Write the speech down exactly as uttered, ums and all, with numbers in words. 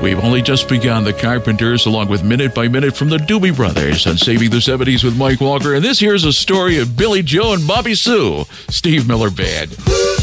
We've only just begun. The Carpenters, along with Minute by Minute from the Doobie Brothers on Saving the seventies with Mike Walker. And this here's a story of Billy Joe and Bobby Sue, Steve Miller Band.